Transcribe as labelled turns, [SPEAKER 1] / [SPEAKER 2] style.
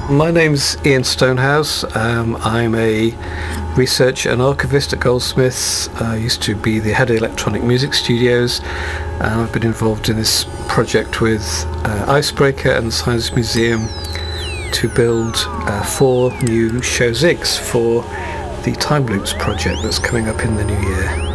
[SPEAKER 1] My name's Ian Stonehouse. I'm a researcher and archivist at Goldsmiths. I used to be the head of Electronic Music Studios, and I've been involved in this project with Icebreaker and the Science Museum to build 4 new show zigs for the Time Loops project that's coming up in the new year.